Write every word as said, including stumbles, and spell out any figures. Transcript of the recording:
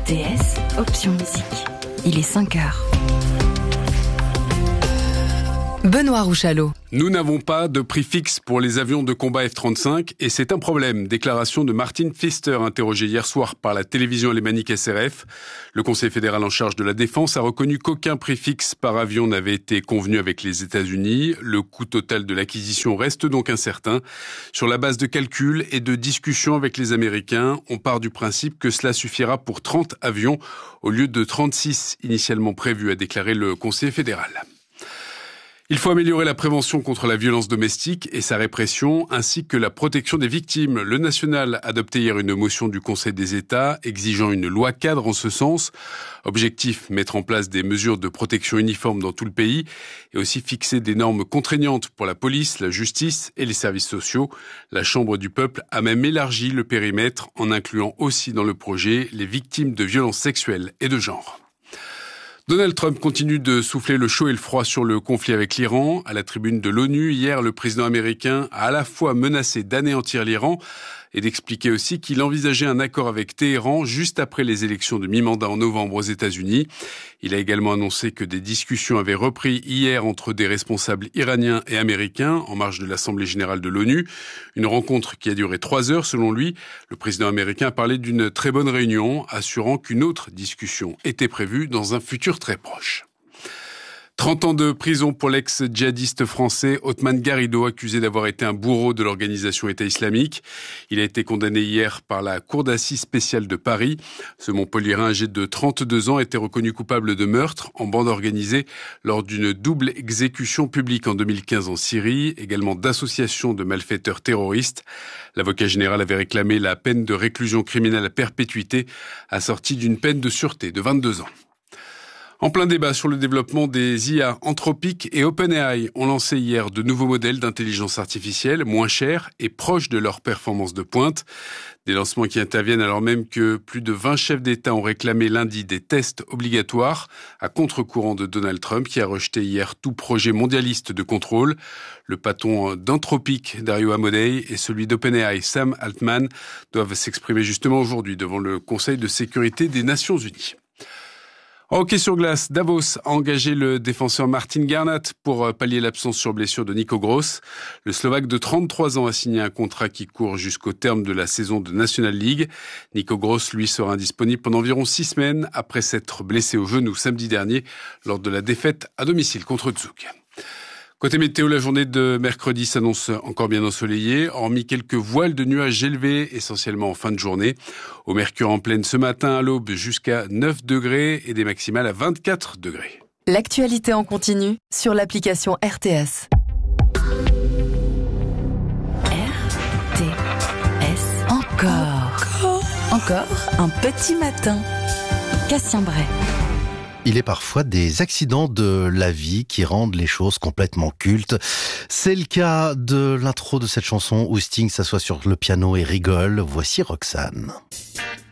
T S, option musique. Il est cinq heures. Benoît Rouchalot. Nous n'avons pas de prix fixe pour les avions de combat F trente-cinq et c'est un problème. Déclaration de Martin Pfister, interrogé hier soir par la télévision alémanique S R F. Le Conseil fédéral en charge de la défense a reconnu qu'aucun prix fixe par avion n'avait été convenu avec les États-Unis. Le coût total de l'acquisition reste donc incertain. Sur la base de calculs et de discussions avec les Américains, on part du principe que cela suffira pour trente avions au lieu de trente-six initialement prévus, a déclaré le Conseil fédéral. Il faut améliorer la prévention contre la violence domestique et sa répression, ainsi que la protection des victimes. Le National a adopté hier une motion du Conseil des États exigeant une loi cadre en ce sens. Objectif, mettre en place des mesures de protection uniformes dans tout le pays et aussi fixer des normes contraignantes pour la police, la justice et les services sociaux. La Chambre du peuple a même élargi le périmètre en incluant aussi dans le projet les victimes de violences sexuelles et de genre. Donald Trump continue de souffler le chaud et le froid sur le conflit avec l'Iran. À la tribune de l'ONU, hier, le président américain a à la fois menacé d'anéantir l'Iran et d'expliquer aussi qu'il envisageait un accord avec Téhéran juste après les élections de mi-mandat en novembre aux États-Unis. Il a également annoncé que des discussions avaient repris hier entre des responsables iraniens et américains en marge de l'Assemblée générale de l'ONU. Une rencontre qui a duré trois heures selon lui. Le président américain a parlé d'une très bonne réunion, assurant qu'une autre discussion était prévue dans un futur très proche. trente ans de prison pour l'ex-djihadiste français Othman Garrido, accusé d'avoir été un bourreau de l'organisation État islamique. Il a été condamné hier par la Cour d'assises spéciale de Paris. Ce Montpelliérain âgé de trente-deux ans a été reconnu coupable de meurtre en bande organisée lors d'une double exécution publique en deux mille quinze en Syrie, également d'association de malfaiteurs terroristes. L'avocat général avait réclamé la peine de réclusion criminelle à perpétuité, assortie d'une peine de sûreté de vingt-deux ans. En plein débat sur le développement des I A, Anthropic et OpenAI ont lancé hier de nouveaux modèles d'intelligence artificielle moins chers et proches de leur performance de pointe. Des lancements qui interviennent alors même que plus de vingt chefs d'État ont réclamé lundi des tests obligatoires à contre-courant de Donald Trump qui a rejeté hier tout projet mondialiste de contrôle. Le patron d'Anthropic, Dario Amodei, et celui d'OpenAI, Sam Altman, doivent s'exprimer justement aujourd'hui devant le Conseil de sécurité des Nations Unies. En hockey sur glace, Davos a engagé le défenseur Martin Garnat pour pallier l'absence sur blessure de Nico Gross. Le Slovaque de trente-trois ans a signé un contrat qui court jusqu'au terme de la saison de National League. Nico Gross, lui, sera indisponible pendant environ six semaines après s'être blessé au genou samedi dernier lors de la défaite à domicile contre Zug. Côté météo, la journée de mercredi s'annonce encore bien ensoleillée, hormis quelques voiles de nuages élevés, essentiellement en fin de journée. Au mercure en pleine ce matin à l'aube jusqu'à neuf degrés et des maximales à vingt-quatre degrés. L'actualité en continu sur l'application R T S. R T S. Encore. Encore un petit matin. Cassien Bray. Il est parfois des accidents de la vie qui rendent les choses complètement cultes. C'est le cas de l'intro de cette chanson où Sting s'assoit sur le piano et rigole. Voici Roxane.